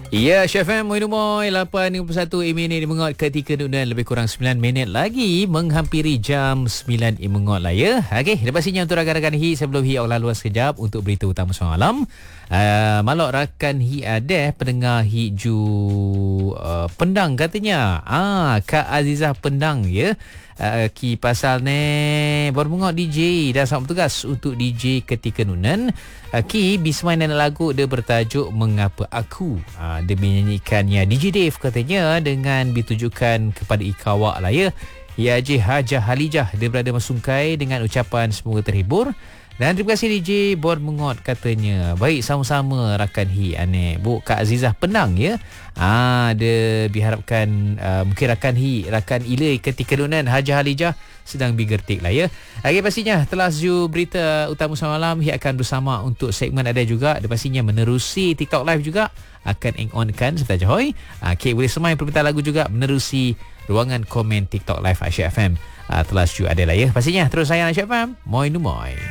Ya, Chef M, Moy 8.51 ini mengot ketika dan lebih kurang 9 minit lagi menghampiri jam 9 mengot lah ya. Okey, lepas ini untuk rakan-rakan HI sebelum HI awal lalu sekejap untuk berita utama semalam. Malok rakan HI ada pendengar HI Ju Pendang katanya. Kak Azizah Pendang ya. Ki pasal ni baru mengot DJ dah sama bertugas untuk DJ ketika nunan. Ki bismain dan lagu dia bertajuk Mengapa Aku. Dia menyanyikannya DJ Dave katanya dengan ditujukan kepada Ikawak lah ya. Ya Haji Hajah Halijah dia berada Masungkai dengan ucapan semoga terhibur. Dan terima kasih DJ Bon Mengot katanya. Baik, sama-sama rakan HI ane. Bu Kak Azizah Pendang ya. Dia diharapkan mungkin rakan HI, rakan Ilai ketika nunan Hajah Halijah sedang bigertik lah ya. Okey, pastinya telah seju berita utama semalam HI akan bersama untuk segmen ada juga. Dia pastinya menerusi TikTok Live juga akan eng-on-kan serta Joy. Okey, boleh semai permintaan lagu juga menerusi ruangan komen TikTok Live Aisyah FM. Telah seju ada lah ya. Pastinya terus sayang Aisyah FM. Moi nu moi.